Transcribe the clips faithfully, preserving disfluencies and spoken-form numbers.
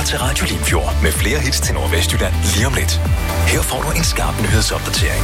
til Radio Limfjord med flere hits til Nordvestjylland lige om lidt. Her får du en skarp nyhedsopdatering.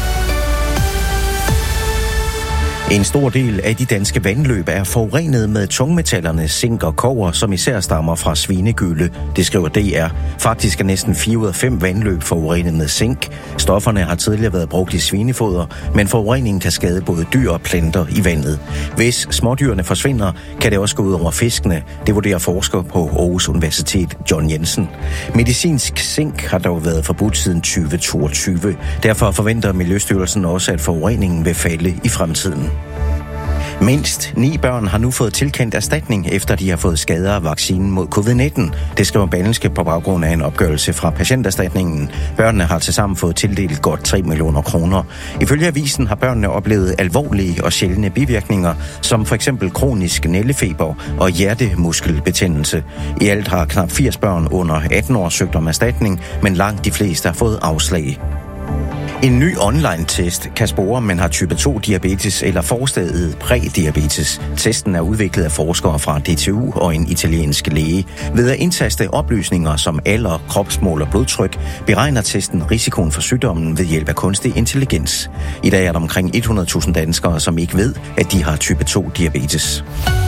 En stor del af de danske vandløb er forurenet med tungmetallerne zink og kobber, som især stammer fra svinegylde. Det skriver D R. Faktisk er næsten fire ud af fem vandløb forurenet med zink. Stofferne har tidligere været brugt i svinefoder, men forureningen kan skade både dyr og planter i vandet. Hvis smådyrene forsvinder, kan det også gå ud over fiskene. Det vurderer forsker på Aarhus Universitet John Jensen. Medicinsk zink har dog været forbudt siden tyve toogtyve. Derfor forventer Miljøstyrelsen også, at forureningen vil falde i fremtiden. Mindst ni børn har nu fået tilkendt erstatning, efter de har fået skader af vaccinen mod covid nitten. Det skriver Berlingske på baggrund af en opgørelse fra patienterstatningen. Børnene har tilsammen fået tildelt godt tre millioner kroner. Ifølge avisen har børnene oplevet alvorlige og sjældne bivirkninger, som for eksempel kronisk nældefeber og hjertemuskelbetændelse. I alt har knap firs børn under atten år søgt om erstatning, men langt de fleste har fået afslag. En ny online-test kan spore, om man har type to-diabetes eller forstadiet prædiabetes. Testen er udviklet af forskere fra D T U og en italiensk læge. Ved at indtaste oplysninger som alder, kropsmål og blodtryk, beregner testen risikoen for sygdommen ved hjælp af kunstig intelligens. I dag er der omkring hundrede tusind danskere, som ikke ved, at de har type to-diabetes.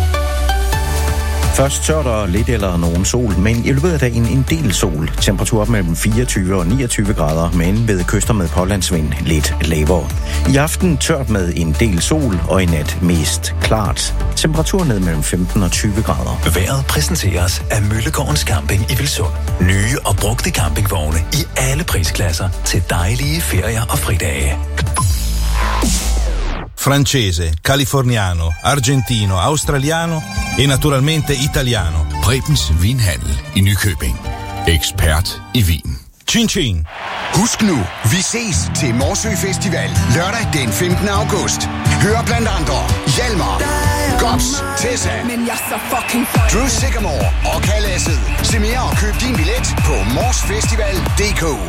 Først tørt og lidt eller nogen sol, men i løbet af dagen en del sol. Temperatur op mellem fireogtyve og niogtyve grader, men ved kyster med pålandsvind lidt lavere. I aften tørt med en del sol og i nat mest klart. Temperatur ned mellem femten og tyve grader. Vejret præsenteres af Møllegårdens Camping i Vilsund. Nye og brugte campingvogne i alle prisklasser til dejlige ferier og fridage. Francese, californiano, argentino, australiano e naturalmente italiano. Prebens Vinhandel i Nykøbing. Ekspert i vin. Chin chin. Husk nu, vi ses til Morsø Festival lørdag den femtende august. Hør blandt andre Hjalmar, Gops, Tessa, Drew Sycamore og Kalasset. Se mere og køb din billet på morsfestival punktum d k.